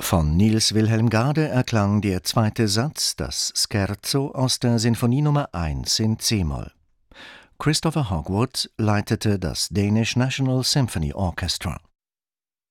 Von Niels Wilhelm Gade erklang der zweite Satz, das Scherzo aus der Sinfonie Nummer 1 in c-Moll. Christopher Hogwood leitete das Danish National Symphony Orchestra.